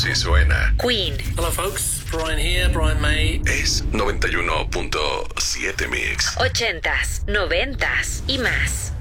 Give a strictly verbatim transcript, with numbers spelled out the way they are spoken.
Así suena Queen. Hello folks, Brian here, Brian May. Es noventa y uno punto siete Mix. Ochentas, noventas y más.